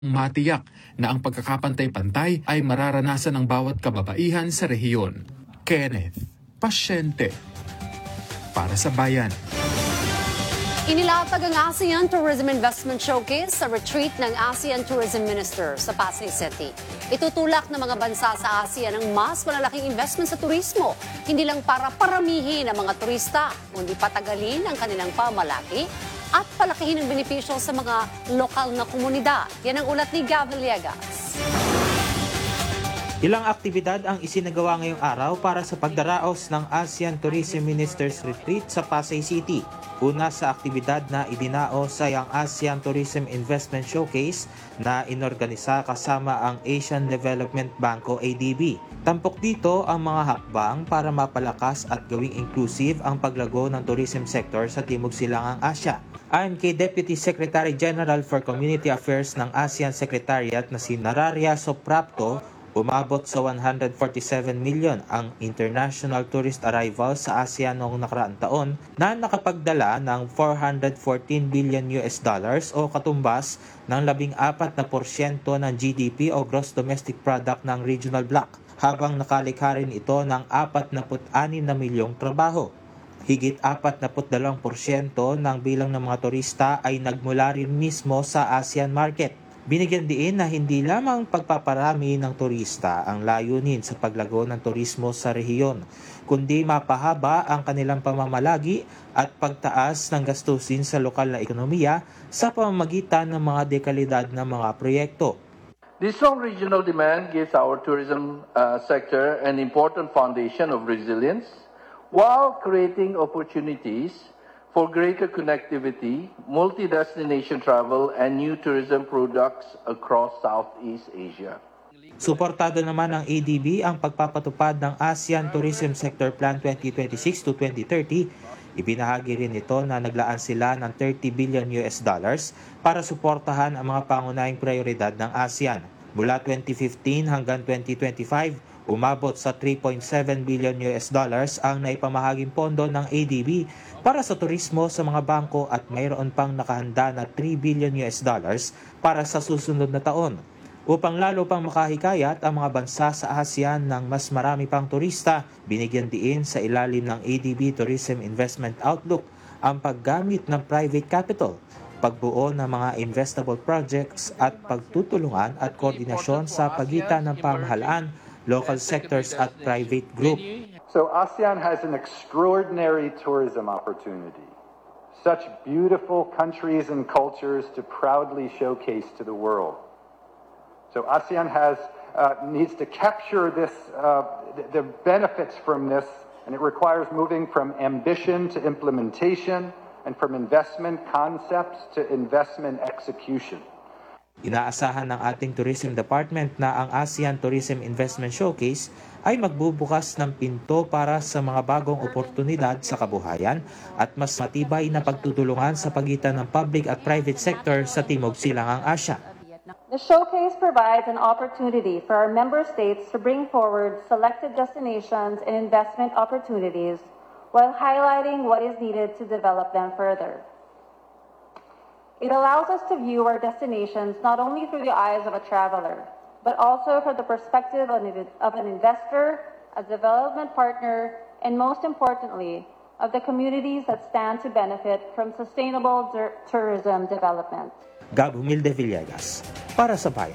Matiyak na ang pagkakapantay-pantay ay mararanasan ng bawat kababaihan sa rehiyon. Kenneth Pasyente para sa Bayan. Inilatag ang ASEAN Tourism Investment Showcase sa retreat ng ASEAN Tourism Minister sa Pasay City. Itutulak ng mga bansa sa ASEAN ang mas malalaking investment sa turismo, hindi lang para paramihin ang mga turista, kundi patagalin ang kanilang pamalaki at palakihin ang benepisyo sa mga lokal na komunidad. Yan ang ulat ni Gav Villegas. Ilang aktibidad ang isinagawa ngayong araw para sa pagdaraos ng ASEAN Tourism Ministers Retreat sa Pasay City. Una sa aktibidad na idinao sa ang ASEAN Tourism Investment Showcase na inorganisa kasama ang Asian Development Bank o ADB. Tampok dito ang mga hakbang para mapalakas at gawing inclusive ang paglago ng tourism sector sa Timog Silangang Asya. Ayon kay Deputy Secretary General for Community Affairs ng ASEAN Secretariat na si Nararia Soprapto, umabot sa 147 million ang international tourist arrivals sa ASEAN noong nakaraang taon na nakapagdala ng 414 billion US dollars o katumbas ng 14% ng GDP o Gross Domestic Product ng regional bloc, habang nakalikha rin ito ng 46 na milyong trabaho. Higit 42% ng bilang ng mga turista ay nagmula rin mismo sa ASEAN market. Binigyan diin na hindi lamang pagpaparami ng turista ang layunin sa paglago ng turismo sa rehiyon, kundi mapahaba ang kanilang pamamalagi at pagtaas ng gastusin sa lokal na ekonomiya sa pamamagitan ng mga dekalidad na mga proyekto. This strong regional demand gives our tourism sector an important foundation of resilience while creating opportunities for greater connectivity, multi-destination travel, and new tourism products across Southeast Asia. Suportado naman ng ADB ang pagpapatupad ng ASEAN Tourism Sector Plan 2026 to 2030. Ibinahagi rin ito na naglaan sila ng 30 billion US dollars para suportahan ang mga pangunahing prioridad ng ASEAN. Mula 2015 hanggang 2025, umabot sa 3.7 billion US dollars ang naipamahaging pondo ng ADB para sa turismo sa mga bangko at mayroon pang nakahanda na 3 billion US dollars para sa susunod na taon. Upang lalo pang makahikayat ang mga bansa sa ASEAN ng mas marami pang turista, binigyan diin sa ilalim ng ADB Tourism Investment Outlook ang paggamit ng private capital, pagbuo ng mga investable projects at pagtutulungan at koordinasyon sa pagitan ng pamahalaan, local sectors at private group. So ASEAN has an extraordinary tourism opportunity. Such beautiful countries and cultures to proudly showcase to the world. So ASEAN needs to capture this, the benefits from this, and it requires moving from ambition to implementation and from investment concepts to investment execution. Inaasahan ng ating Tourism Department na ang ASEAN Tourism Investment Showcase ay magbubukas ng pinto para sa mga bagong oportunidad sa kabuhayan at mas matibay na pagtutulungan sa pagitan ng public at private sector sa Timog Silangang Asya. The showcase provides an opportunity for our member states to bring forward selected destinations and investment opportunities while highlighting what is needed to develop them further. It allows us to view our destinations not only through the eyes of a traveler, but also from the perspective of an investor, a development partner, and most importantly, of the communities that stand to benefit from sustainable tourism development. Gab Humilde Villegas, para sa Bayan.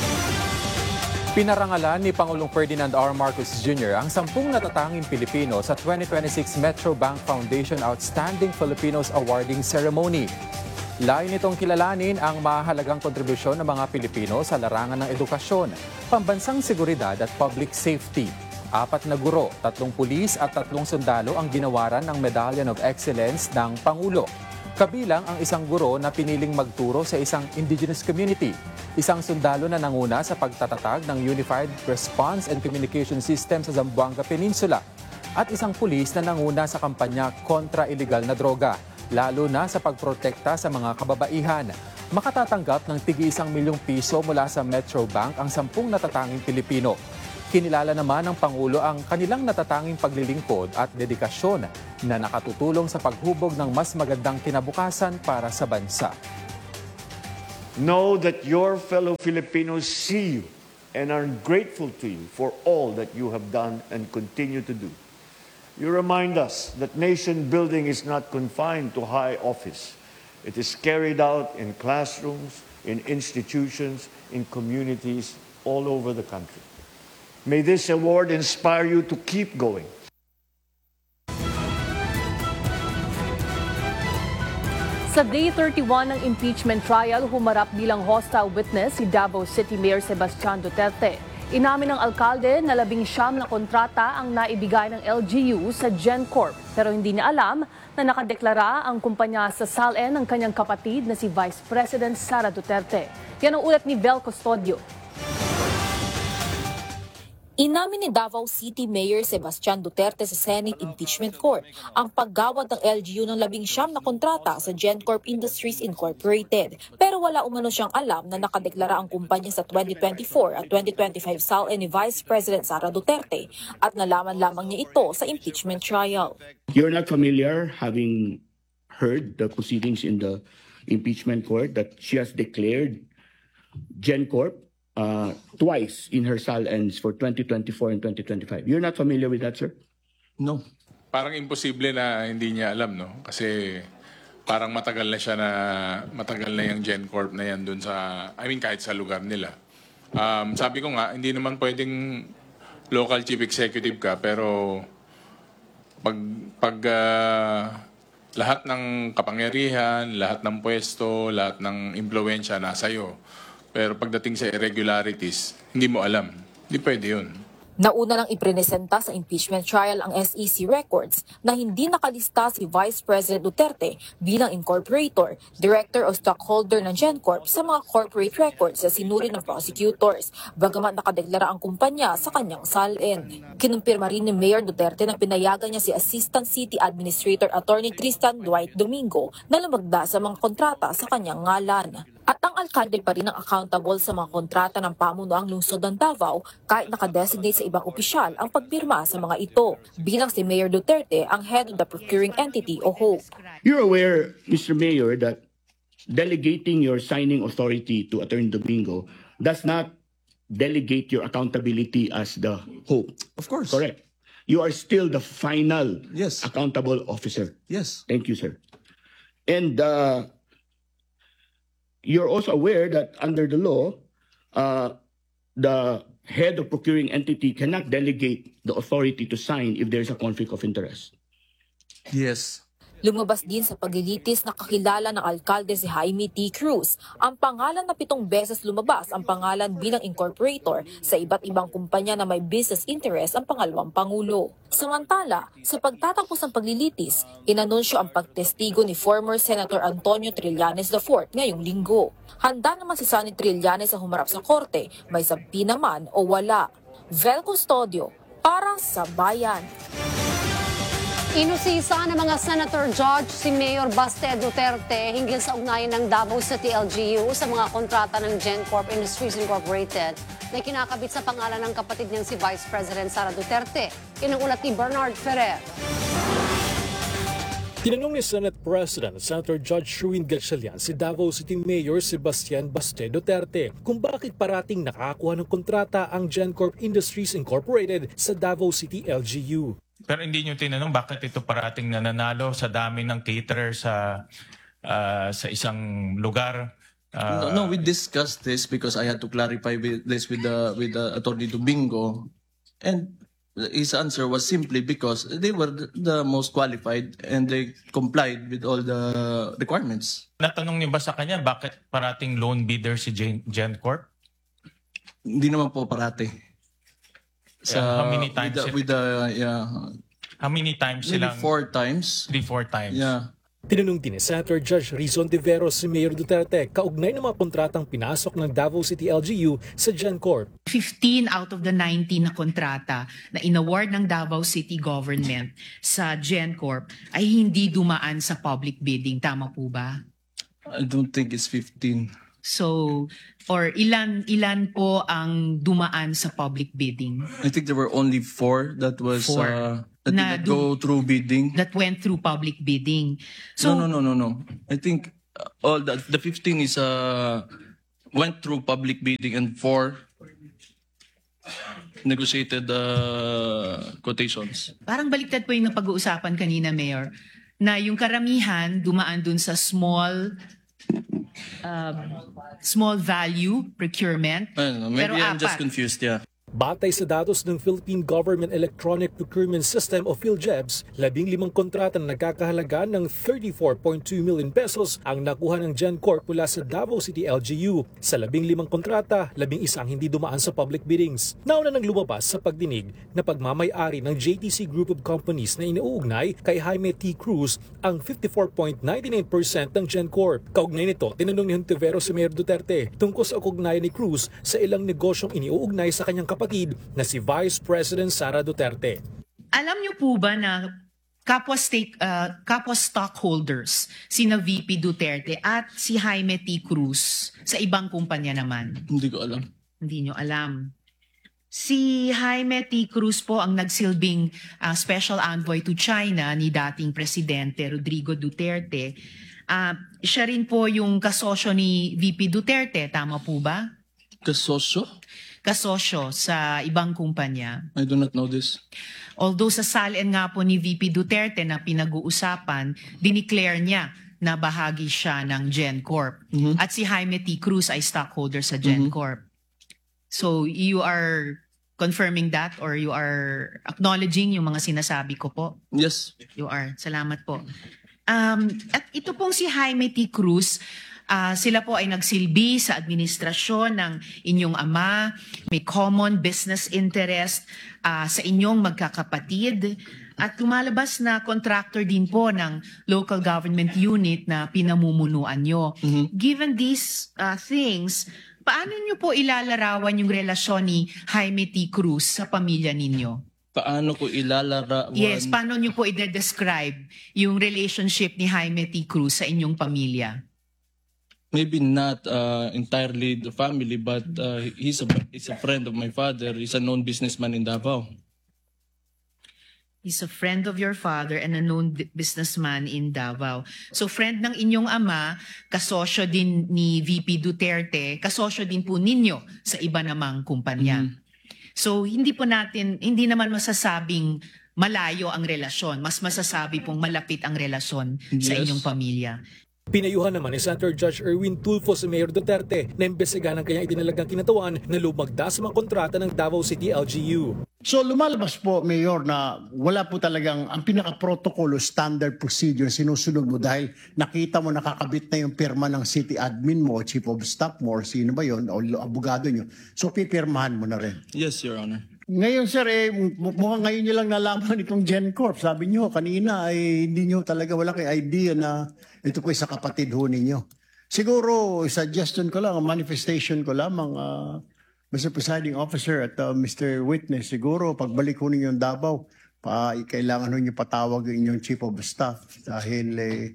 Pinarangalan ni Pangulong Ferdinand R. Marcos Jr. ang 10 natatanging Pilipino sa 2026 Metro Bank Foundation Outstanding Filipinos Awarding Ceremony. Layo nitong kilalanin ang mahalagang kontribusyon ng mga Pilipino sa larangan ng edukasyon, pambansang seguridad at public safety. 4 na guro, 3 pulis at 3 sundalo ang ginawaran ng Medallion of Excellence ng Pangulo. Kabilang ang isang guro na piniling magturo sa isang indigenous community, isang sundalo na nanguna sa pagtatatag ng Unified Response and Communication System sa Zamboanga Peninsula, at isang pulis na nanguna sa kampanya kontra iligal na droga, lalo na sa pagprotekta sa mga kababaihan. Makatatanggap ng tig-1 milyong piso mula sa Metro Bank ang 10 natatanging Pilipino. Kinilala naman ng Pangulo ang kanilang natatanging paglilingkod at dedikasyon na nakatutulong sa paghubog ng mas magandang kinabukasan para sa bansa. Know that your fellow Filipinos see you and are grateful to you for all that you have done and continue to do. You remind us that nation building is not confined to high office. It is carried out in classrooms, in institutions, in communities all over the country. May this award inspire you to keep going. Sa Day 31 ng impeachment trial, humarap bilang hostile witness si Davao City Mayor Sebastian Duterte. Inamin ng alkalde na 19 na kontrata ang naibigay ng LGU sa GenCorp. Pero hindi niya alam na nakadeklara ang kumpanya sa SALN ng kanyang kapatid na si Vice President Sara Duterte. Yan ang ulat ni Vel Custodio. Inamin ni Davao City Mayor Sebastian Duterte sa Senate Impeachment Court ang paggawad ng LGU ng 19 na kontrata sa GenCorp Industries Incorporated. Pero wala umano siyang alam na nakadeklara ang kumpanya sa 2024 at 2025 SALN ni Vice President Sara Duterte at nalaman lamang niya ito sa impeachment trial. You're not familiar, having heard the proceedings in the impeachment court, that she has declared GenCorp twice in her SALNs for 2024 and 2025. You're not familiar with that, sir? No. Parang imposible na hindi niya alam, no? Kasi parang matagal na yung GenCorp na yan dun sa, kahit sa lugar nila. Sabi ko nga, hindi naman pwedeng local chief executive ka, pero pag lahat ng kapangyarihan, lahat ng pwesto, lahat ng impluwensya nasa iyo. Pero pagdating sa irregularities, hindi mo alam. Hindi pwede yun. Nauna nang ipresenta sa impeachment trial ang SEC records na hindi nakalista si Vice President Duterte bilang incorporator, director o stockholder ng GenCorp sa mga corporate records na sinuri ng prosecutors, bagamat nakadeklara ang kumpanya sa kanyang SALN. Kinumpirma rin ni Mayor Duterte na pinayagan niya si Assistant City Administrator Attorney Tristan Dwight Domingo na lumagda sa mga kontrata sa kanyang ngalan. At ang alkalde pa rin ang accountable sa mga kontrata ng pamunuang lungsod ng Davao kahit nakadesignate sa ibang opisyal ang pagpirma sa mga ito. Bilang si Mayor Duterte ang head of the procuring entity o HOPE. You're aware, Mr. Mayor, that delegating your signing authority to Attorney Domingo does not delegate your accountability as the HOPE. Of course. Correct. You are still the final Yes. accountable officer. Yes. Thank you, sir. And you're also aware that under the law, the head of procuring entity cannot delegate the authority to sign if there's a conflict of interest. Yes. Lumabas din sa paglilitis na kakilala ng alkalde si Jaime T. Cruz ang pangalan na 7 beses lumabas ang pangalan bilang incorporator sa iba't ibang kumpanya na may business interest ang pangalawang pangulo. Samantala, sa pagtatapos ng paglilitis, inanunsyo ang pagtestigo ni former Senator Antonio Trillanes IV ngayong linggo. Handa naman si Sonny Trillanes sa humarap sa korte, may sabi naman o wala. Vel Custodio, para sa Bayan. Inusisa ng mga senator judge si Mayor Baste Duterte hinggil sa ugnayan ng Davao City LGU sa mga kontrata ng GenCorp Industries Incorporated na kinakabit sa pangalan ng kapatid niyang si Vice President Sara Duterte. Inuulat ni Bernard Ferrer. Tinanong ni Senate President Senator Judge Sherwin Gatchalian si Davao City Mayor Sebastian Baste Duterte kung bakit parating nakakakuha ng kontrata ang GenCorp Industries Incorporated sa Davao City LGU. Pero hindi nyo tinanong bakit ito parating nananalo sa dami ng caterer sa isang lugar. No, we discussed this because I had to clarify with the Attorney Domingo, and his answer was simply because they were the most qualified and they complied with all the requirements. Natanong niyo ba sa kanya bakit parating loan bidder si GenCorp? Hindi naman po parati. How many times? How many times maybe silang? 4 times. 3-4 times. Yeah. Tinanong din ni Senator Judge Rizon Tiveros si Mayor Duterte kaugnay ng mga kontratang pinasok ng Davao City LGU sa GenCorp. 15 out of the 19 na kontrata na inaward ng Davao City Government sa GenCorp ay hindi dumaan sa public bidding. Tama po ba? I don't think it's 15. So, or ilan po ang dumaan sa public bidding? I think there were only 4 that was that did not go through bidding. That went through public bidding. So No. I think all the 15 is went through public bidding and 4 negotiated quotations. Parang baliktad po yung napag-uusapan kanina, Mayor, na yung karamihan dumaan dun sa small value procurement. I don't know, maybe Pero I'm just 4. confused, yeah. Batay sa datos ng Philippine Government Electronic Procurement System o PhilGEBS, 15 kontrata na nagkakahalaga ng 34.2 million pesos ang nakuha ng GenCorp mula sa Davao City LGU. Sa 15 kontrata, 11 hindi dumaan sa public biddings. Nauna nang lumabas sa pagdinig na pagmamay-ari ng JTC Group of Companies na inuugnay kay Jaime T. Cruz ang 54.99% ng GenCorp. Kaugnay nito, tinanong ni Hontiveros si Mayor Duterte tungkol sa ukugnayan ni Cruz sa ilang negosyong iniuugnay sa kanyang kapatid na si Vice President Sara Duterte. Alam niyo po ba na kapwa stockholders, sina VP Duterte at si Jaime T. Cruz sa ibang kumpanya naman? Hindi ko alam. Hindi niyo alam. Si Jaime T. Cruz po ang nagsilbing special envoy to China ni dating Presidente Rodrigo Duterte. Siya rin po yung kasosyo ni VP Duterte, tama po ba? Kasosyo? Kasosyo sa ibang kumpanya. I do not know this. Although sa salin nga po ni VP Duterte na pinag-uusapan, dineclare niya na bahagi siya ng GenCorp. At si Jaime T. Cruz ay stockholder sa GenCorp. So you are confirming that or you are acknowledging yung mga sinasabi ko po? Yes. You are. Salamat po. At ito pong si Jaime T. Cruz, sila po ay nagsilbi sa administrasyon ng inyong ama, may common business interest sa inyong magkakapatid at lumalabas na contractor din po ng local government unit na pinamumunuan nyo. Given these things, paano nyo po ilalarawan yung relasyon ni Jaime T. Cruz sa pamilya ninyo? Paano ko ilalarawan? Yes, paano nyo po i-describe yung relationship ni Jaime T. Cruz sa inyong pamilya? Maybe not entirely the family, but he's a friend of my father. He's a known businessman in Davao. He's a friend of your father and a known businessman in Davao. So friend ng inyong ama, kasosyo din ni VP Duterte, kasosyo din po ninyo sa iba namang kumpanya. So hindi naman masasabing malayo ang relasyon. Mas masasabi pong malapit ang relasyon sa inyong pamilya. Pinayuhan naman ni Senator Judge Erwin Tulfo si Mayor Duterte na imbestigahan ang kanyang idinalagang kinatawan na lumagda sa mga kontrata ng Davao City LGU. So lumalabas po, Mayor, na wala po talagang ang pinaka-protocol o standard procedure sinusunod mo dahil nakita mo nakakabit na yung pirma ng city admin mo, chief of staff mo, or sino ba yun, o abogado nyo. So pipirmahan mo na rin. Yes, Your Honor. Ngayon, sir, mukhang ngayon nyo lang nalaman itong GenCorp. Sabi nyo, kanina, hindi nyo talaga wala kay idea na ito po sa kapatid ho ninyo. Siguro, suggestion ko lang, manifestation ko lamang, Mr. Presiding Officer at Mr. Witness, siguro, pagbalik ho ninyo yung Davao, kailangan ho nyo patawag yung inyong Chief of Staff dahil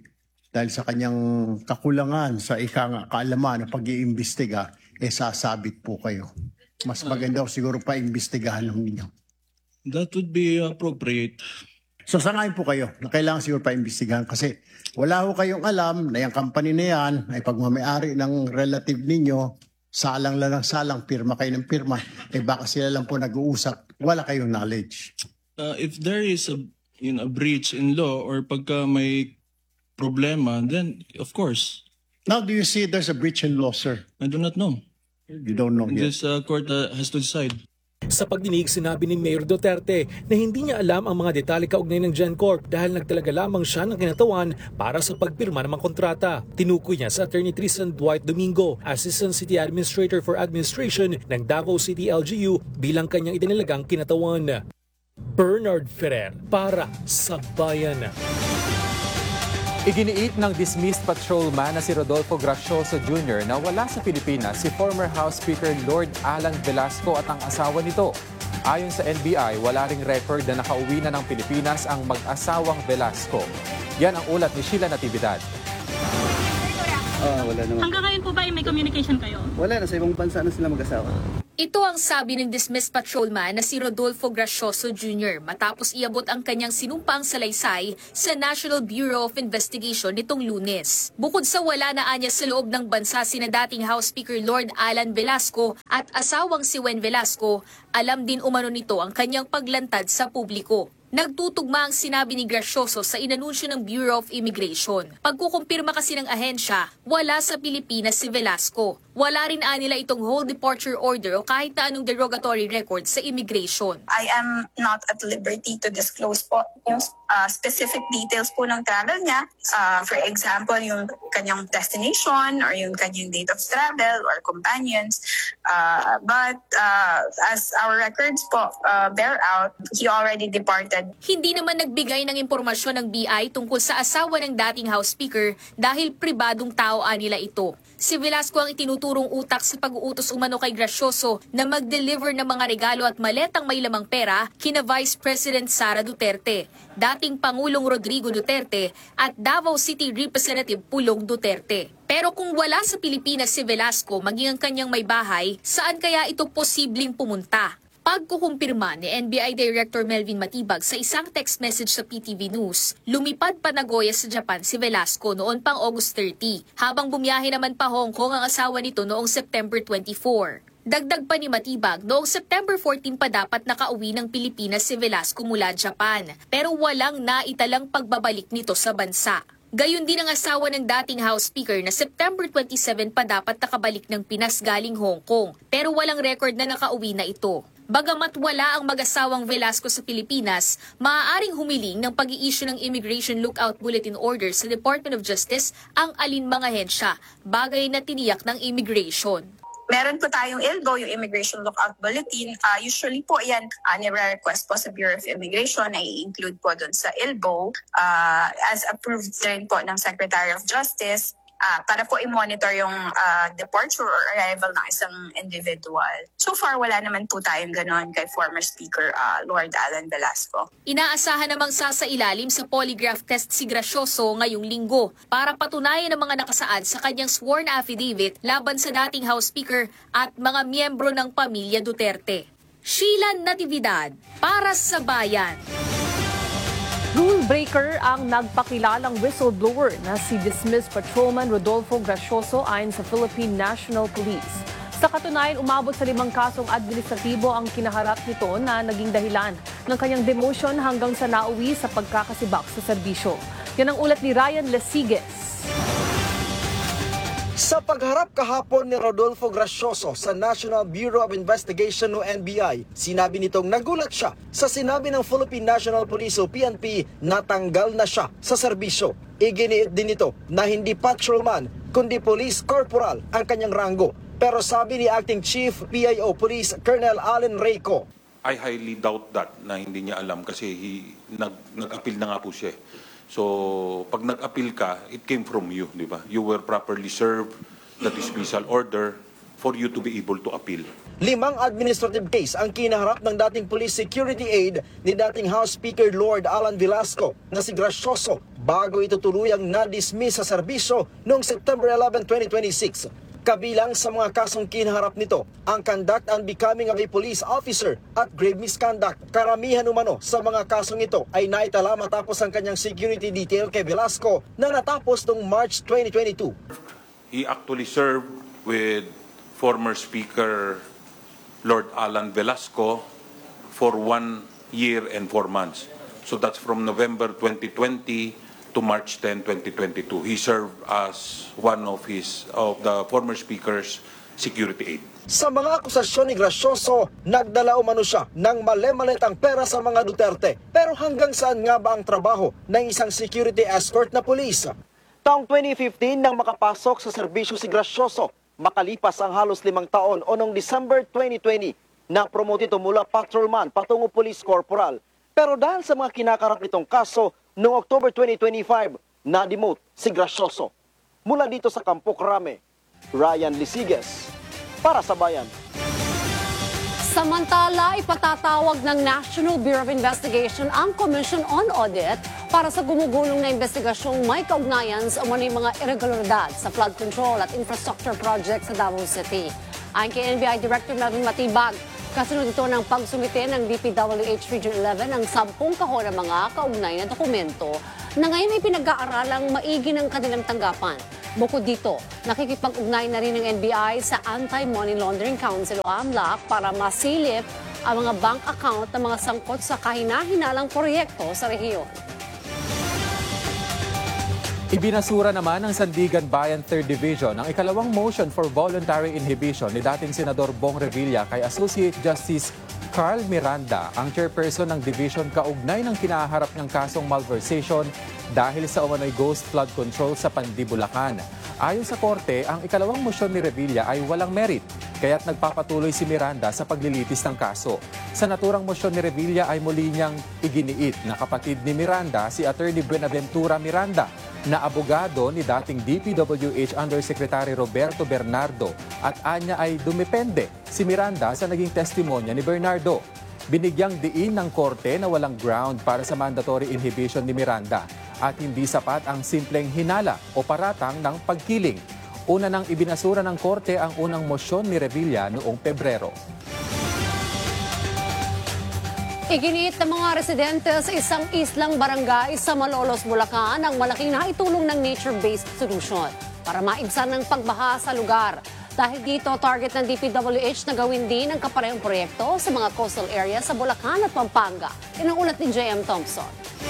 sa kanyang kakulangan sa kaalaman na pag-iimbestiga, sasabit po kayo. Mas maganda siguro pa imbestigahan ng ninyo. That would be appropriate. So sangayon po kayo na kailangan siguro pa imbestigahan kasi wala ho kayong alam na yung company na yan ay pagmamayari ng relative ninyo, salang lang ng salang, pirma kayo ng pirma, baka sila lang po nag-uusap, wala kayong knowledge. If there is a breach in law or pagka may problema, then of course. Now do you see there's a breach in law, sir? I do not know. You don't know yet. This court has to decide. Sa pagdinig, sinabi ni Mayor Duterte na hindi niya alam ang mga detalye kaugnay ng GenCorp dahil nagtalaga lamang siya ng kinatawan para sa pagpirma ng mga kontrata. Tinukoy niya sa Attorney Tristan Dwight Domingo, Assistant City Administrator for Administration ng Davao City LGU bilang kanyang idinilagang kinatawan. Bernard Ferrer para sa Bayan. Iginiit ng dismissed patrolman na si Rodolfo Gracioso Jr. na wala sa Pilipinas si former House Speaker Lord Alan Velasco at ang asawa nito. Ayon sa NBI, wala ring record na nakauwi na ng Pilipinas ang mag-asawang Velasco. Yan ang ulat ni Sheila Natividad. Wala naman. Hanggang ngayon po ba may communication kayo? Wala na, sa ibang bansa na sila mag-asawa. Ito ang sabi ng dismissed patrolman na si Rodolfo Gracioso Jr. matapos iabot ang kanyang sinumpaang salaysay sa National Bureau of Investigation nitong Lunes. Bukod sa wala na anya sa loob ng bansa sina dating House Speaker Lord Alan Velasco at asawang si Wen Velasco, alam din umano nito ang kanyang paglantad sa publiko. Nagtutugma ang sinabi ni Gracioso sa inanunsyo ng Bureau of Immigration. Pagkukumpirma kasi ng ahensya, wala sa Pilipinas si Velasco. Wala rin anila itong whole departure order o kahit na anong derogatory record sa immigration. I am not at liberty to disclose po yung specific details po ng travel niya. For example, yung kanyang destination or yung kanyang date of travel or companions. But as our records po bear out, he already departed. Hindi naman nagbigay ng impormasyon ng BI tungkol sa asawa ng dating House Speaker dahil pribadong tao anila ito. Si Velasco ang itinuturong utak sa pag-uutos umano kay Gracioso na mag-deliver ng mga regalo at maletang may lamang pera kina Vice President Sara Duterte, dating Pangulong Rodrigo Duterte at Davao City Representative Pulong Duterte. Pero kung wala sa Pilipinas si Velasco maging ang kanyang may bahay, saan kaya ito posibleng pumunta? Pagkukumpirma ni NBI Director Melvin Matibag sa isang text message sa PTV News, lumipad pa Nagoya sa Japan si Velasco noon pang August 30, habang bumiyahe naman pa Hong Kong ang asawa nito noong September 24. Dagdag pa ni Matibag, noong September 14 pa dapat nakauwi ng Pilipinas si Velasco mula Japan, pero walang naitalang pagbabalik nito sa bansa. Gayon din ang asawa ng dating House Speaker na September 27 pa dapat nakabalik ng Pinas galing Hong Kong, pero walang record na nakauwi na ito. Bagamat wala ang mag-asawang Velasco sa Pilipinas, maaaring humiling ng pag-i-issue ng Immigration Lookout Bulletin Order sa Department of Justice ang alinmang ahensya, bagay na tiniyak ng immigration. Meron po tayong ILBO, yung Immigration Lookout Bulletin. Usually po yan, nire-request po sa Bureau of Immigration, ay include po doon sa ILBO as approved rin po ng Secretary of Justice para po i-monitor yung departure or arrival ng isang individual. So far, wala naman po tayong ganon kay former Speaker Lord Alan Velasco. Inaasahan namang sasailalim sa polygraph test si Gracioso ngayong linggo para patunayan ang mga nakasaad sa kanyang sworn affidavit laban sa dating House Speaker at mga miyembro ng pamilya Duterte. Sheila Natividad, para sa Bayan. Rule breaker ang nagpakilalang whistleblower na si dismissed patrolman Rodolfo Gracioso ayon sa Philippine National Police. Sa katunayan, umabot sa 5 kasong administratibo ang kinaharap nito na naging dahilan ng kanyang demotion hanggang sa nauwi sa pagkakasibak sa serbisyo. Yan ang ulat ni Ryan Lesiges. Sa pagharap kahapon ni Rodolfo Gracioso sa National Bureau of Investigation o NBI, sinabi nitong nagulat siya sa sinabi ng Philippine National Police o PNP na tanggal na siya sa serbisyo. Iginiit din nito na hindi patrolman kundi police corporal ang kanyang ranggo. Pero sabi ni Acting Chief PIO Police Colonel Allen Reyco, I highly doubt that na hindi niya alam kasi nag-appeal na nga po siya. So, pag nag-appeal ka, it came from you, di ba? You were properly served the dismissal order for you to be able to appeal. 5 administrative case ang kinaharap ng dating police security aide ni dating House Speaker Lord Alan Velasco na si Gracioso bago ito tuluyang na-dismiss sa serbisyo noong September 11, 2026. Kabilang sa mga kasong kinaharap nito, ang conduct and becoming of a police officer at grave misconduct. Karamihan umano sa mga kasong ito ay naitala matapos ang kanyang security detail kay Velasco na natapos noong March 2022. He actually served with former Speaker Lord Alan Velasco for 1 year and 4 months. So that's from November 2020 to March 10, 2022. He served as one of the former Speaker's security aide. Sa mga akusasyon ni Gracioso, nagdala umano siya ng mali-malitang pera sa mga Duterte. Pero hanggang saan nga ba ang trabaho ng isang security escort na pulis? Taong 2015 nang makapasok sa serbisyo si Gracioso, makalipas ang halos 5 taon o noong December 2020, na-promote ito mula patrolman patungo police corporal. Pero dahil sa mga kinakarap nitong kaso, noong October 2025, na-demote si Gracioso. Mula dito sa Campo Crame, Ryan Lesiges, para sa Bayan. Samantala, ipatatawag ng National Bureau of Investigation ang Commission on Audit para sa gumugulong na investigasyong may kaugnayan sa mga irregularidad sa flood control at infrastructure project sa Davao City. Ayon kay NBI Director Melvin Matibag, kasunod ito ng pagsumite ng DPWH Region 11 ng 10 kahon ng mga kaugnay na dokumento na ngayon ay pinag-aaralang maigi ng kanilang tanggapan. Bukod dito, nakikipag-ugnay na rin ng NBI sa Anti-Money Laundering Council o AMLAC para masilip ang mga bank account ng mga sangkot sa kahina-hinalang proyekto sa rehiyon. Ibinasura naman ng Sandigan Bayan 3rd Division ang ikalawang motion for voluntary inhibition ni dating Senador Bong Revilla kay Associate Justice Carl Miranda, ang chairperson ng division kaugnay ng kinaharap niyang kasong malversation dahil sa umano'y ghost flood control sa Pandi, Bulacan. Ayon sa korte, ang ikalawang mosyon ni Revilla ay walang merit, kaya't nagpapatuloy si Miranda sa paglilitis ng kaso. Sa naturang mosyon ni Revilla ay muli niyang iginiit na kapatid ni Miranda si Attorney Buenaventura Miranda, na abogado ni dating DPWH Undersecretary Roberto Bernardo, at anya ay dumepende si Miranda sa naging testimonya ni Bernardo. Binigyang diin ng korte na walang ground para sa mandatory inhibition ni Miranda at hindi sapat ang simpleng hinala o paratang ng pagkiling. Una nang ibinasura ng korte ang unang mosyon ni Revilla noong Pebrero. Iginiit ng mga residente sa isang islang barangay sa Malolos, Bulacan ang malaking naitulong ng nature-based solution para maibsan ng pagbaha sa lugar. Dahil dito, target ng DPWH na gawin din ang kaparehong proyekto sa mga coastal areas sa Bulacan at Pampanga. Yan ang ulat ni J.M. Thompson.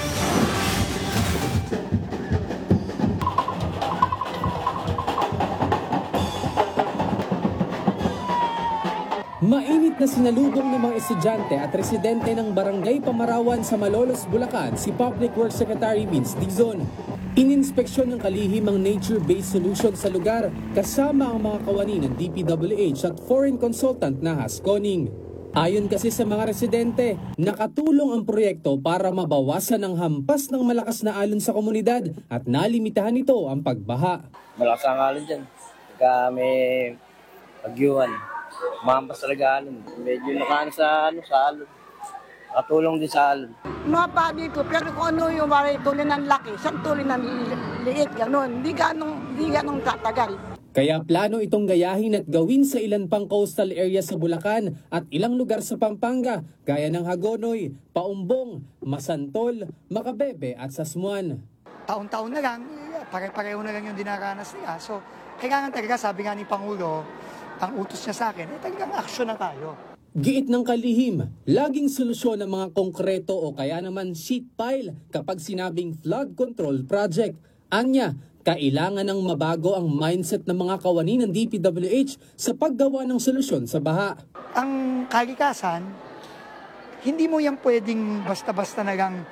Mainit na sinalubong ng mga estudyante at residente ng Barangay Pamarawan sa Malolos, Bulacan si Public Works Secretary Vince Dizon. Ininspeksyon ng kalihim ang nature-based solution sa lugar kasama ang mga kawani ng DPWH at foreign consultant na Haskoning. Ayon kasi sa mga residente, nakatulong ang proyekto para mabawasan ang hampas ng malakas na alon sa komunidad at nalimitahan ito ang pagbaha. Malakas ang alon dyan. Pagka may pagyuhan. Mampas talaga alon. Medyo nakaan sa alon. Nakatulong din sa alon. Mga padi ko, pero kung ano yung tuloy ng laki, saan tuloy ng liit, gano'n. Di ganong tatagal. Kaya plano itong gayahin at gawin sa ilan pang coastal area sa Bulacan at ilang lugar sa Pampanga, gaya ng Hagonoy, Paumbong, Masantol, Macabebe at Sasmuan. Taon-taon na lang, pare-pareho na lang yung dinaranas nila. So, kailangan talaga, sabi nga ni Pangulo, ang utos niya sa akin, talagang aksyon na tayo. Giit ng kalihim, laging solusyon ng mga konkreto o kaya naman sheet pile kapag sinabing flood control project. Anya, kailangan ng mabago ang mindset ng mga kawani ng DPWH sa paggawa ng solusyon sa baha. Ang kalikasan, hindi mo yan pwedeng basta-basta na lang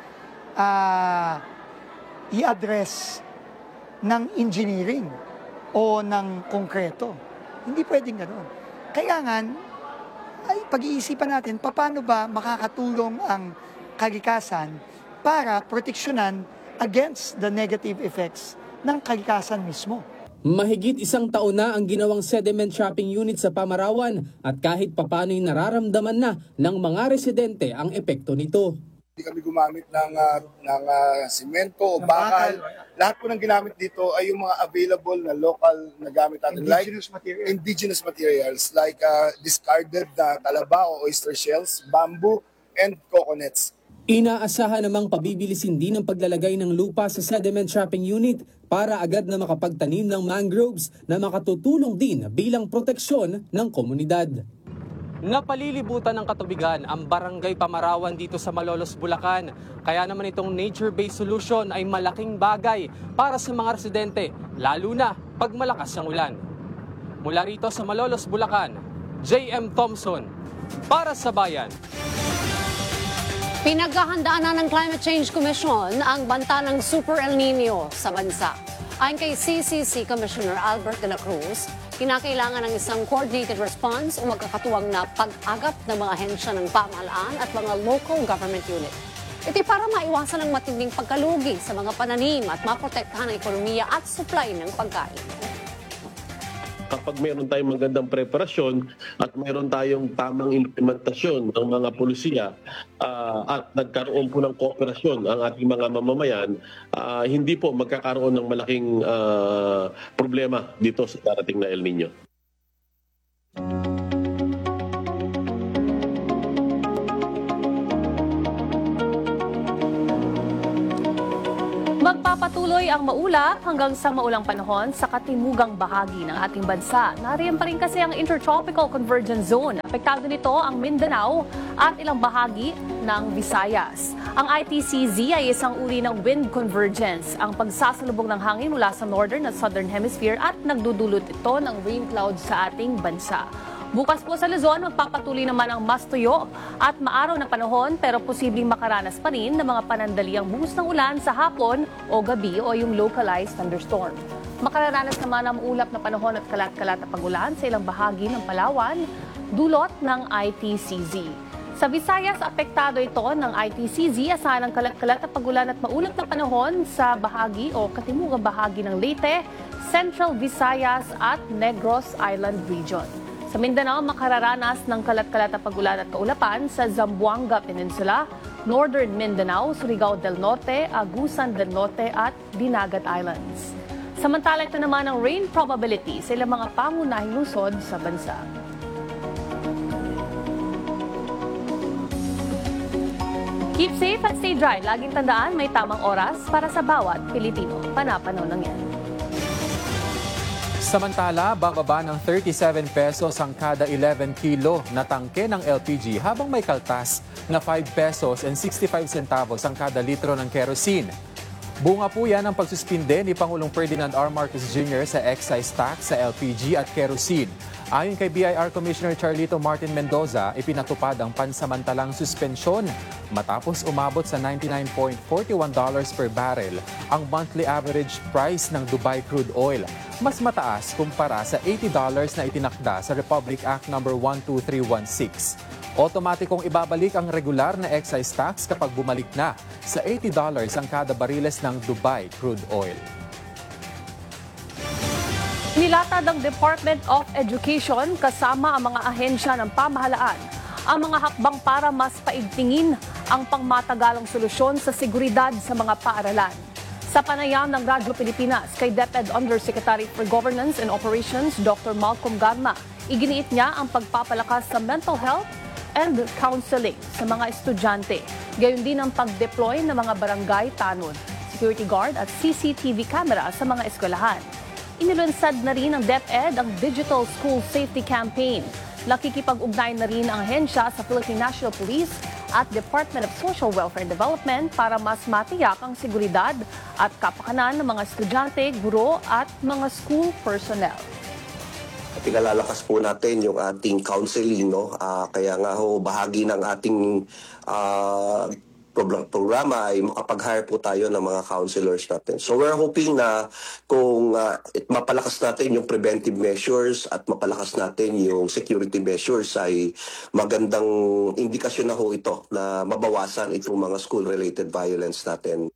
i-address ng engineering o ng konkreto. Hindi pwedeng gano'n. Kailangan ay pag-iisipan natin paano ba makakatulong ang kalikasan para proteksyonan against the negative effects ng kalikasan mismo. Mahigit isang taon na ang ginawang sediment trapping unit sa Pamarawan at kahit papano'y nararamdaman na ng mga residente ang epekto nito. Hindi kami gumamit ng simento o bakal. Lahat po ng ginamit dito ay yung mga available na local na gamit natin. Indigenous materials like discarded na talaba o oyster shells, bamboo, and coconuts. Inaasahan namang pabibilisin din ang paglalagay ng lupa sa sediment trapping unit para agad na makapagtanim ng mangroves na makatutulong din bilang proteksyon ng komunidad. Napalilibutan ng katubigan ang Barangay Pamarawan dito sa Malolos, Bulacan. Kaya naman itong nature-based solution ay malaking bagay para sa mga residente, lalo na pag malakas ang ulan. Mula rito sa Malolos, Bulacan, J.M. Thompson, para sa Bayan. Pinaghahandaan na ng Climate Change Commission ang banta ng Super El Nino sa bansa. Ayon kay CCC Commissioner Albert de la Cruz, kinakailangan ng isang coordinated response o magkakatuwang na pag-agap ng mga ahensya ng pamahalaan at mga local government unit. Ito'y para maiwasan ang matinding pagkalugi sa mga pananim at maprotektahan ang ekonomiya at supply ng pagkain. Kapag mayroon tayong magandang preparasyon at mayroon tayong tamang implementasyon ng mga pulisiya at nagkaroon po ng kooperasyon ang ating mga mamamayan, hindi po magkakaroon ng malaking problema dito sa darating na El Nino. Magpapatuloy ang maulap hanggang sa maulang panahon sa katimugang bahagi ng ating bansa. Nariyan pa rin kasi ang Intertropical Convergence Zone. Apektado nito ang Mindanao at ilang bahagi ng Visayas. Ang ITCZ ay isang uri ng wind convergence, ang pagsasalubong ng hangin mula sa northern at southern hemisphere at nagdudulot ito ng rain clouds sa ating bansa. Bukas po sa Luzon, magpapatuloy naman ang mas tuyo at maaraw na panahon pero posibleng makaranas pa rin ng mga panandaliang buhos ng ulan sa hapon o gabi o yung localized thunderstorm. Makararanas naman ang ulap na panahon at kalat-kalat na pagulan sa ilang bahagi ng Palawan, dulot ng ITCZ. Sa Visayas, apektado ito ng ITCZ, asahan ng kalat-kalat na pagulan at maulap na panahon sa bahagi o katimugang bahagi ng Leyte, Central Visayas at Negros Island Region. Sa Mindanao, makararanas ng kalat-kalat na pagulan at kaulapan sa Zamboanga Peninsula, Northern Mindanao, Surigao del Norte, Agusan del Norte at Dinagat Islands. Samantala, ito naman ang rain probability sa ilang mga pangunahing lungsod sa bansa. Keep safe at stay dry. Laging tandaan, may tamang oras para sa bawat Pilipino. Panapanaw lang yan. Samantala, bababa ng 37 pesos ang kada 11 kilo na tangke ng LPG habang may kaltas na 5 pesos and 65 centavos ang kada litro ng kerosene. Bunga po yan ang pagsuspinde ni Pangulong Ferdinand R. Marcos Jr. sa excise tax sa LPG at kerosene. Ayon kay BIR Commissioner Charlito Martin Mendoza, ipinatupad ang pansamantalang suspensyon matapos umabot sa $99.41 per barrel ang monthly average price ng Dubai crude oil. Mas mataas kumpara sa $80 na itinakda sa Republic Act No. 12316. Otomatikong ibabalik ang regular na excise tax kapag bumalik na sa $80 ang kada bariles ng Dubai crude oil. Nilatad ng Department of Education kasama ang mga ahensya ng pamahalaan ang mga hakbang para mas paigtingin ang pangmatagalang solusyon sa seguridad sa mga paaralan. Sa panayam ng Radyo Pilipinas kay DepEd Undersecretary for Governance and Operations Dr. Malcolm Garma, iginiit niya ang pagpapalakas sa mental health and counseling sa mga estudyante. Gayon din ang pag-deploy ng mga barangay tanod, security guard at CCTV camera sa mga eskwelahan. Inilunsad na rin ng DepEd ang Digital School Safety Campaign. Nakikipag-ugnay na rin ang ahensya sa Philippine National Police at Department of Social Welfare and Development para mas matiyak ang seguridad at kapakanan ng mga estudyante, guro at mga school personnel. Pinalalakas po natin yung ating counseling, no? Kaya nga ho, bahagi ng ating programa ay makapag-hire po tayo ng mga counselors natin. So we're hoping na kung mapalakas natin yung preventive measures at mapalakas natin yung security measures ay magandang indikasyon na ho ito na mabawasan itong mga school-related violence natin.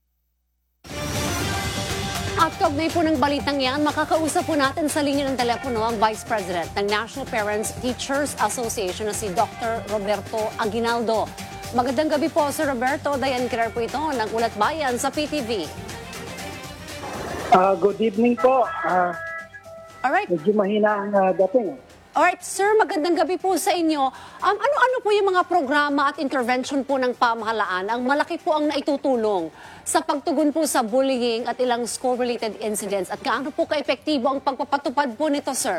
At kaugnay po ng balitang yan, makakausap po natin sa linya ng telepono ang Vice President ng National Parents Teachers Association na si Dr. Roberto Aguinaldo. Magandang gabi po, Sir Roberto. Diane Kirar po ito ng Ulat Bayan sa PTV. Good evening po. Alright. Medyo mahina ang dating. Alright, Sir, magandang gabi po sa inyo. Ano-ano po yung mga programa at intervention po ng pamahalaan ang malaki po ang naitutulong sa pagtugon po sa bullying at ilang school-related incidents? At gaano po ka-epektibo ang pagpapatupad po nito, Sir?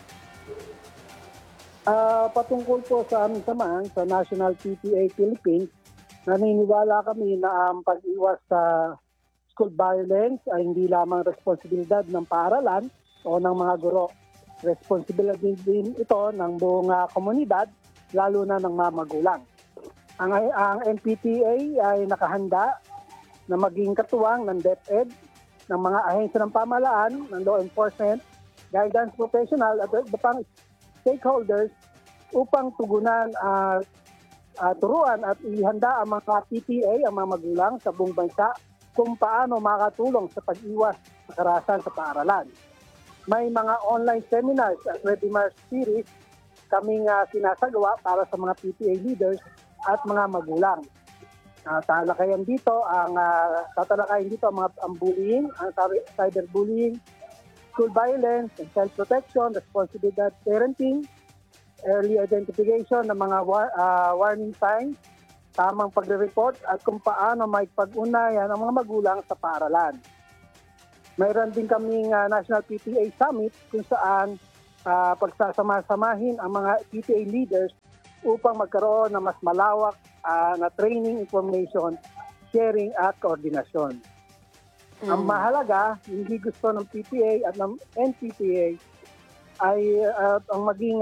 Patungkol po sa aming samahan sa National PTA Philippines, naniniwala kami na ang pag-iwas sa school violence ay hindi lamang responsibilidad ng paaralan o ng mga guro. Responsibilidad din ito ng buong komunidad, lalo na ng mga magulang. Ang NPTA ay nakahanda na maging katuwang ng DepEd, ng mga ahensya ng pamahalaan, ng law enforcement, guidance professional at iba pang stakeholders upang tugunan turuan at ihanda ang mga PTA, ang mga magulang sa buong bansa kung paano makatulong sa pag-iwas sa karahasan sa paaralan. May mga online seminars at webinar series kaming sinasagawa para sa mga PTA leaders at mga magulang. Tatalakayin dito ang bullying, ang cyberbullying, school violence, and self-protection, responsibility parenting, early identification ng mga warning signs, tamang pagre-report at kung paano may pag-unayan ang mga magulang sa paaralan. Mayroon din kaming National PTA Summit kung saan pagsasama-samahin ang mga PTA leaders upang magkaroon ng mas malawak na training, information, sharing at koordinasyon. Ang mahalaga, hindi gusto ng PTA at ng NPTA ay ang maging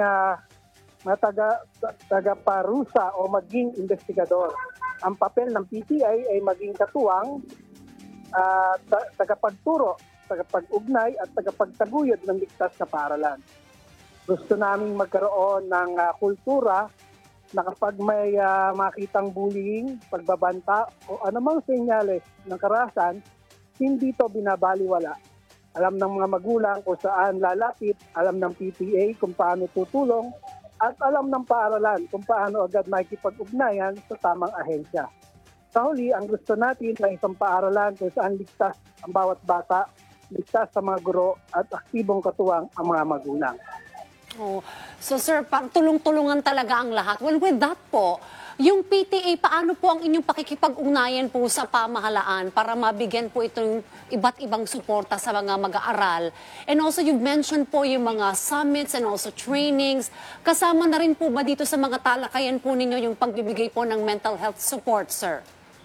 tagaparusa o maging investigador. Ang papel ng PTA ay maging katuwang, tagapagturo, tagapag-ugnay at tagapagtaguyod ng ligtas na paaralan. Gusto namin magkaroon ng kultura na kapag may makitang bullying, pagbabanta o anumang senyales ng karahasan, hindi ito binabaliwala. Alam ng mga magulang kung saan lalapit, alam ng PTA kung paano tutulong, at alam ng paaralan kung paano agad makikipag-ugnayan sa tamang ahensya. Sa huli, ang gusto natin ay isang paaralan kung saan ligtas ang bawat bata, ligtas sa mga guro at aktibong katuwang ang mga magulang. Oh. So sir, tulong-tulungan talaga ang lahat. Well, with that po, yung PTA, paano po ang inyong pakikipag-ugnayan po sa pamahalaan para mabigyan po itong iba't ibang suporta sa mga mag-aaral? And also, you've mentioned po yung mga summits and also trainings. Kasama na rin po ba dito sa mga talakayan po ninyo yung pagbibigay po ng mental health support, sir?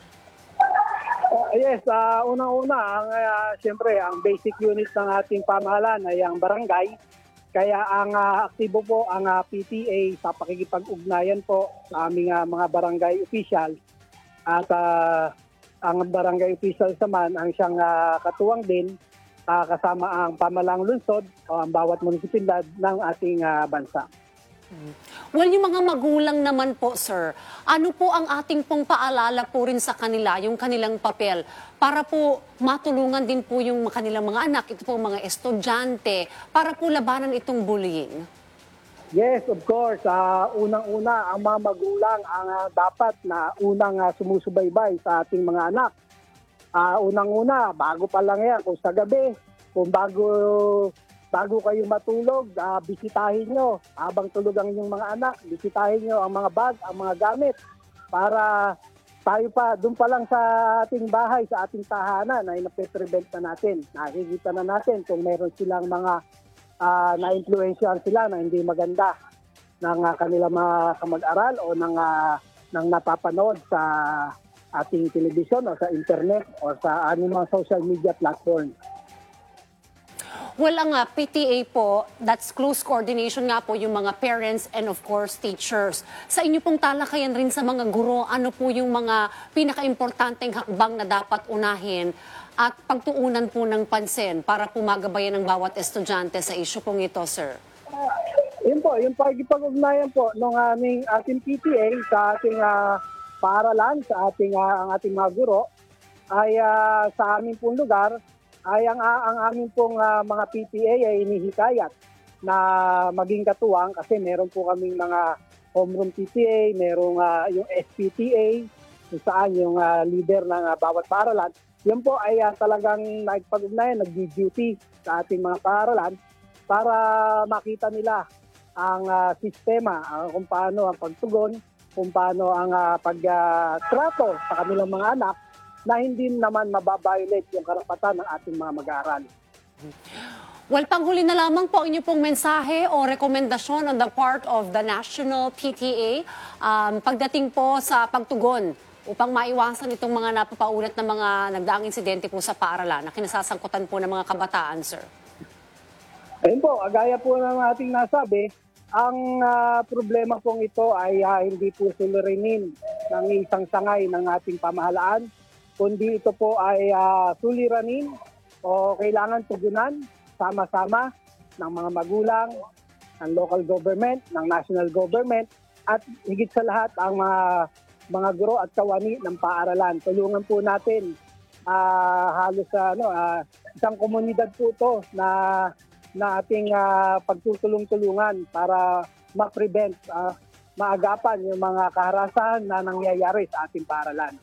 Yes, unang-una, siyempre, ang basic unit ng ating pamahalaan ay ang barangay. Kaya ang aktibo po ang PTA sa pakikipag-ugnayan po sa aming mga barangay official. At ang barangay official naman ang siyang katuwang din kasama ang pamahalaang lungsod o ang bawat munisipalidad ng ating bansa. Well, yung mga magulang naman po, sir, ano po ang ating pong paalala po rin sa kanila, yung kanilang papel, para po matulungan din po yung kanilang mga anak, ito po mga estudyante, para po labanan itong bullying? Yes, of course. Unang-una, ang mga magulang ang dapat na unang sumusubaybay sa ating mga anak. Unang-una, bago pa lang yan, kung sa gabi, kung bago kayo matulog, bisitahin nyo. Habang tulog ang inyong mga anak, bisitahin nyo ang mga bag, ang mga gamit para tayo pa, doon pa lang sa ating bahay, sa ating tahanan ay nape-prevent na natin. Nakikita na natin kung meron silang mga na-influensyahan sila na hindi maganda ng kanilang mga kamag-aral o ng napapanood sa ating telebisyon o sa internet o sa anumang social media platform. Well, ang PTA po, that's close coordination nga po yung mga parents and of course teachers. Sa inyo pong talakayan rin sa mga guro, ano po yung mga pinaka-importanteng hakbang na dapat unahin at pagtuunan po ng pansin para po magabayan ng bawat estudyante sa issue pong ito, sir? Yun po, yung pagkipag-ugnayan po ng ating PTA sa ating paaralan, sa ang ating mga guro, ay sa aming pong lugar, ay ang aming pong mga PTA ay inihikayat na maging katuwang kasi meron po kaming mga homeroom PTA, merong yung SPTA, kung saan yung leader ng bawat paaralan. Yan po ay talagang nagpag-ugnayan, nag-duty sa ating mga paaralan para makita nila ang sistema, kung paano ang pagtugon, kung paano ang pagtrato sa kanilang mga anak na hindi naman mababiolate yung karapatan ng ating mga mag-aaral. Well, panghuli na lamang po inyo pong mensahe o rekomendasyon on the part of the National PTA pagdating po sa pagtugon upang maiwasan itong mga napapaulat na mga nagdaang insidente po sa paaralan na kinasasangkutan po ng mga kabataan, sir. Ayun po, gaya po ng ating nasabi, ang problema pong ito ay hindi po suliranin ng isang sangay ng ating pamahalaan, kundi ito po ay suliranin o kailangan tugunan sama-sama ng mga magulang, ng local government, ng national government, at higit sa lahat ang mga guro at kawani ng paaralan. Tulungan po natin halos isang komunidad po ito na ating pagtutulong-tulungan para ma-prevent, maagapan yung mga kaharasan na nangyayari sa ating paaralan.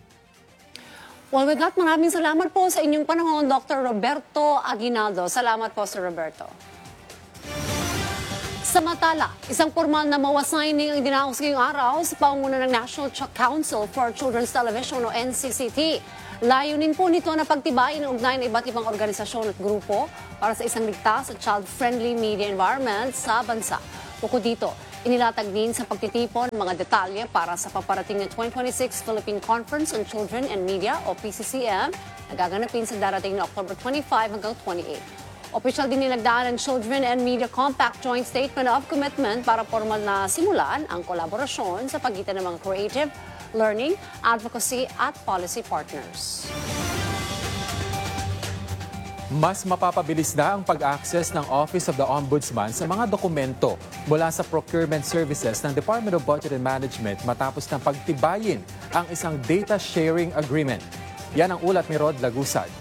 Well, with that, maraming salamat po sa inyong panahon, Dr. Roberto Aguinaldo. Salamat po, Sir Roberto. Samantala, isang formal na MOA signing ang dinaos ngayong araw sa pangunguna ng National Council for Children's Television o NCCT. Layunin po nito na pagtibayin ang ugnayan ng iba't ibang organisasyon at grupo para sa isang ligtas at child-friendly media environment sa bansa. Bukod dito, inilatag din sa pagtitipon ng mga detalye para sa paparating na 2026 Philippine Conference on Children and Media o PCCM na gaganapin sa darating na October 25 hanggang 28. Opisyal din nilagdaan ng Children and Media Compact Joint Statement of Commitment para formal na simulan ang kolaborasyon sa pagitan ng mga creative, learning, advocacy at policy partners. Mas mapapabilis na ang pag-access ng Office of the Ombudsman sa mga dokumento mula sa procurement services ng Department of Budget and Management matapos ng pagtibayin ang isang data sharing agreement. Yan ang ulat ni Rod Lagusad.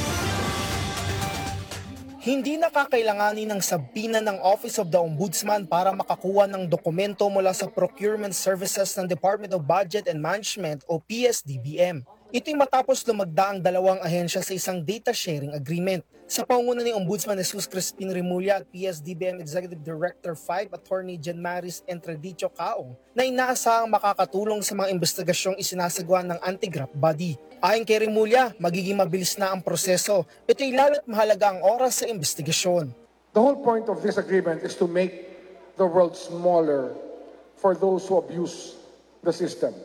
Hindi nakakailanganin ng sabina ng Office of the Ombudsman para makakuha ng dokumento mula sa procurement services ng Department of Budget and Management o PSDBM. Ito'y matapos lumagda ang dalawang ahensya sa isang data sharing agreement. Sa pangunguna ni Ombudsman Jesus Crispin Remulla at PSDBM Executive Director 5 Attorney Jen Maris Entredicho Caong na inaasahang makakatulong sa mga investigasyong isinasagawa ng anti-graft body. Ayon kay Remulla, magiging mabilis na ang proseso. Ito'y lalo't mahalaga ang oras sa investigasyon. The whole point of this agreement is to make the world smaller for those who abuse the system.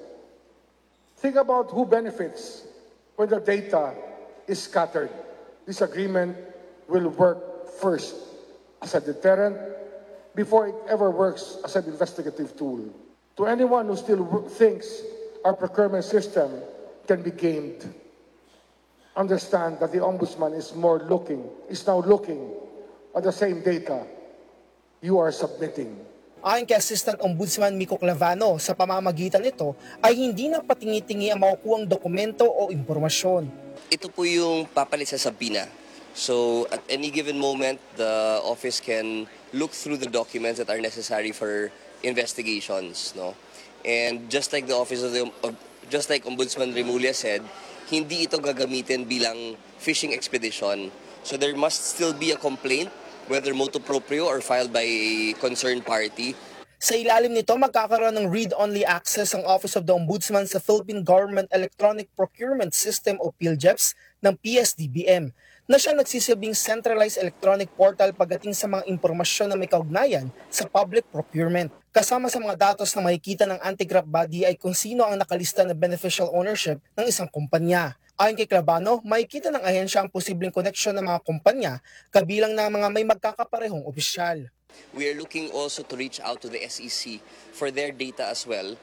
Think about who benefits when the data is scattered. This agreement will work first as a deterrent before it ever works as an investigative tool. To anyone who still thinks our procurement system can be gamed, understand that the Ombudsman is now looking at the same data you are submitting. Ayon kay Assistant Ombudsman Miko Clavano, sa pamamagitan nito ay hindi na patingi-tingi ang makukuhang dokumento o impormasyon. Ito po yung papalit sa sabina. So at any given moment, the office can look through the documents that are necessary for investigations, no? And just like just like Ombudsman Remulla said, hindi ito gagamitin bilang fishing expedition. So there must still be a complaint, whether motu proprio or filed by a concerned party. Sa ilalim nito, magkakaroon ng read-only access ang Office of the Ombudsman sa Philippine Government Electronic Procurement System o PhilGEPS ng PSDBM na siya nagsisilbing centralized electronic portal pagdating sa mga impormasyon na may kaugnayan sa public procurement. Kasama sa mga datos na makikita ng anti-graft body ay kung sino ang nakalista na beneficial ownership ng isang kumpanya. Ayon kay Clavano, makikita ng ahensya ang posibleng koneksyon ng mga kumpanya kabilang ng mga may magkakaparehong opisyal. We are looking also to reach out to the SEC for their data as well,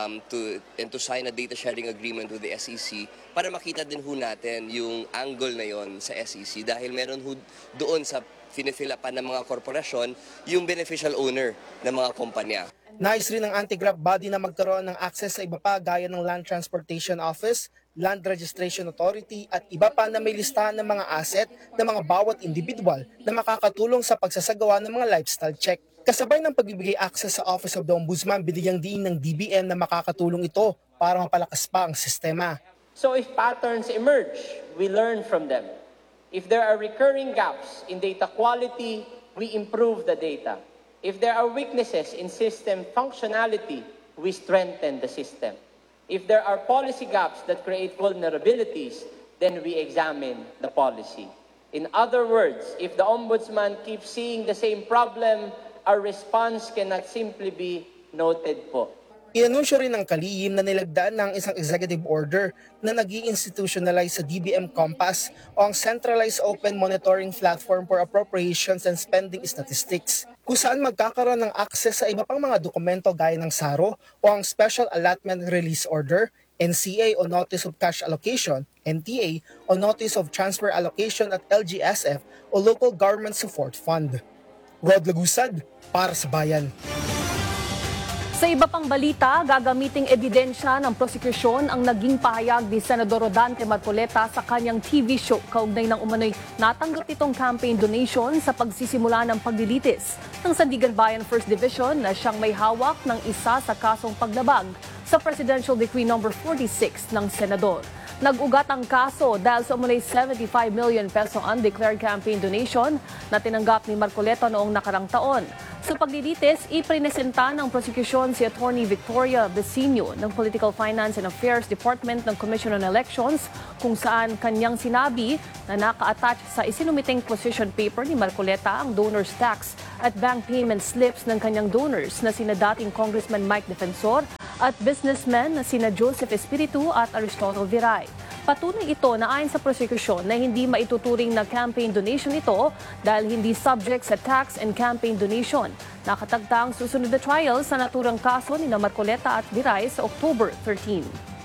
to sign a data sharing agreement with the SEC para makita din ho natin yung angle na yon sa SEC dahil meron ho doon sa finifilapan ng mga korporasyon yung beneficial owner ng mga kumpanya. Nais rin ng anti-graft body na magkaroon ng access sa iba pa gaya ng Land Transportation Office, Land Registration Authority at iba pa na may listahan ng mga asset ng mga bawat individual na makakatulong sa pagsasagawa ng mga lifestyle check. Kasabay ng pagbibigay access sa Office of the Ombudsman, binigyang diin ng DBM na makakatulong ito para mapalakas pa ang sistema. So if patterns emerge, we learn from them. If there are recurring gaps in data quality, we improve the data. If there are weaknesses in system functionality, we strengthen the system. If there are policy gaps that create vulnerabilities, then we examine the policy. In other words, if the Ombudsman keeps seeing the same problem, our response cannot simply be noted po. Inanunsyo rin ng kalihim na nilagdaan ng isang executive order na nag-i-institutionalize sa DBM Compass o ang Centralized Open Monitoring Platform for Appropriations and Spending Statistics, kung saan magkakaroon ng access sa iba pang mga dokumento gaya ng SARO o ang Special Allotment Release Order, NCA o Notice of Cash Allocation, NTA o Notice of Transfer Allocation at LGSF o Local Government Support Fund. Rod Lagusad, para sa Bayan. Sa iba pang balita, gagamiting ebidensya ng prosekusyon ang naging pahayag ni Senador Rodante Marcoleta sa kanyang TV show kaugnay ng umano'y natanggap itong campaign donation sa pagsisimula ng paglilitis ng Sandigan Bayan 1st Division na siyang may hawak ng isa sa kasong paglabag sa Presidential Decree No. 46 ng Senador. Nag-ugat ang kaso dahil sa umano'y 75 million peso undeclared campaign donation na tinanggap ni Marcoleta noong nakarang taon. Sa paglilitis, iprinesenta ng prosecution si Attorney Victoria Besinio ng Political Finance and Affairs Department ng Commission on Elections kung saan kanyang sinabi na naka-attach sa isinumiting position paper ni Marcoleta ang donors tax at bank payment slips ng kanyang donors na sina dating Congressman Mike Defensor at businessmen na sina Joseph Espiritu at Aristotle Viray. Patunay ito na ayon sa prosecution na hindi maituturing na campaign donation ito dahil hindi subject sa tax and campaign donation. Nakatagta ang susunod na trial sa naturang kaso ni Marcoleta at Viray sa October 13.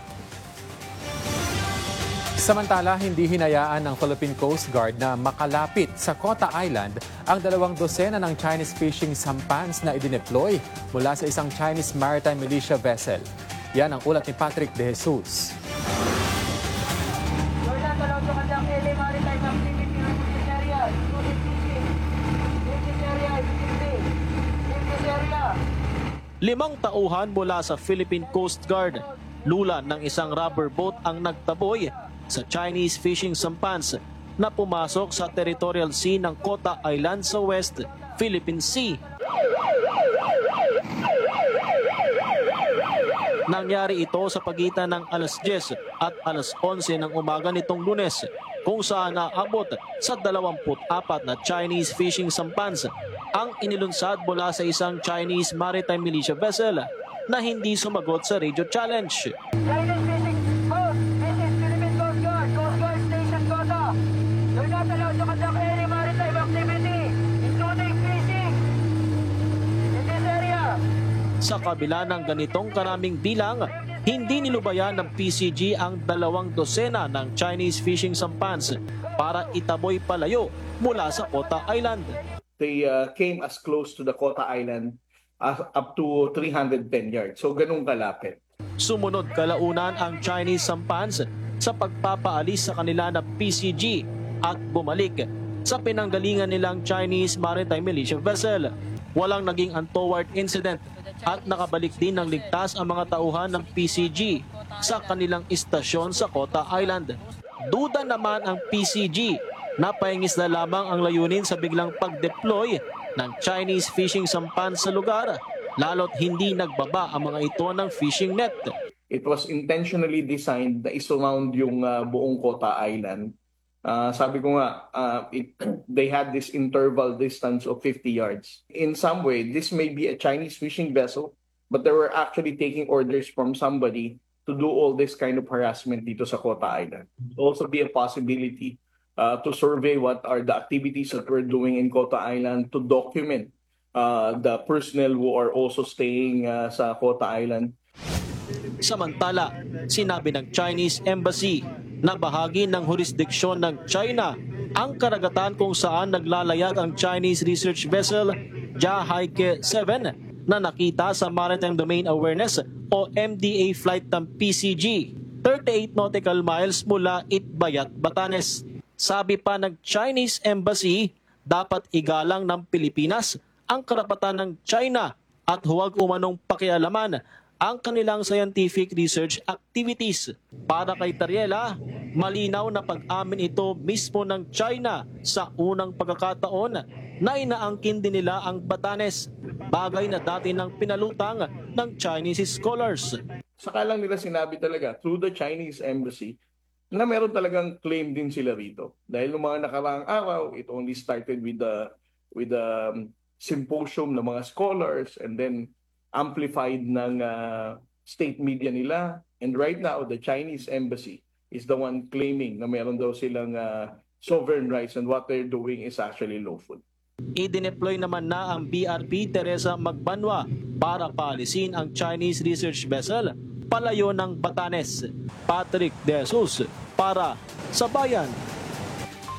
Samantala, hindi hinayaan ng Philippine Coast Guard na makalapit sa Kota Island ang 2 dosena ng Chinese fishing sampans na idineploy mula sa isang Chinese maritime militia vessel. Yan ang ulat ni Patrick De Jesus. Limang tauhan mula sa Philippine Coast Guard, lula ng isang rubber boat ang nagtaboy sa Chinese fishing sampans na pumasok sa territorial sea ng Kota Island sa West Philippine Sea. Nangyari ito sa pagitan ng alas 10 at alas 11 ng umaga nitong Lunes, kung saan naabot sa 24 na Chinese fishing sampans ang inilunsad mula sa isang Chinese maritime militia vessel na hindi sumagot sa radio challenge. Chinese fishing boat, this is Philippine Coast Guard, Coast Guard Station Kota. You're not allowed to conduct any maritime activity, including fishing in this area. Sa kabila ng ganitong karaming bilang, hindi nilubayan ng PCG ang 2 dosena ng Chinese fishing sampans para itaboy palayo mula sa Kota Island. They came as close to the Kota Island up to 310 yards. So ganun kalapit. Sumunod kalaunan ang Chinese sampans sa pagpapaalis sa kanila ng PCG at bumalik sa pinanggalingan nilang Chinese maritime militia vessel. Walang naging untoward incident at nakabalik din ng ligtas ang mga tauhan ng PCG sa kanilang istasyon sa Kota Island. Duda naman ang PCG na paingis na lamang ang layunin sa biglang pag-deploy ng Chinese fishing sampan sa lugar, lalo't hindi nagbaba ang mga ito ng fishing net. It was intentionally designed na isurround yung buong Kota Island. Sabi ko nga, they had this interval distance of 50 yards. In some way, this may be a Chinese fishing vessel, but they were actually taking orders from somebody to do all this kind of harassment dito sa Kota Island. Also be a possibility to survey what are the activities that we're doing in Kota Island, to document the personnel who are also staying sa Kota Island. Samantala, sinabi ng Chinese Embassy na bahagi ng jurisdiksyon ng China ang karagatan kung saan naglalayag ang Chinese research vessel Jiahaike 7 na nakita sa Maritime Domain Awareness o MDA flight ng PCG, 38 nautical miles mula Itbayat, Batanes. Sabi pa ng Chinese Embassy, dapat igalang ng Pilipinas ang karapatan ng China at huwag umanong pakialaman ang kanilang scientific research activities. Para kay Tariela, malinaw na pag-amin ito mismo ng China sa unang pagkakataon na inaangkin din nila ang Batanes, bagay na dati nang pinalutang ng Chinese scholars. Saka lang nila sinabi talaga through the Chinese Embassy na meron talagang claim din sila rito. Dahil noong mga nakaraang araw, it only started with the symposium ng mga scholars and then amplified ng state media nila. And right now, the Chinese Embassy is the one claiming na meron daw silang sovereign rights and what they're doing is actually lawful. Idineploy naman na ang BRP Teresa Magbanwa para paalisin ang Chinese research vessel palayo ng Batanes. Patrick De Jesus para sa Bayan.